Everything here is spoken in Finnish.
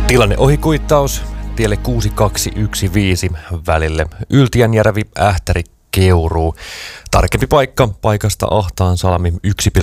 Tilanne ohikuittaus tielle 6215 välille Yltiänjärvi, Ähtäri, Keuruu. Tarkempi paikka paikasta Ahtaansalmi 1,5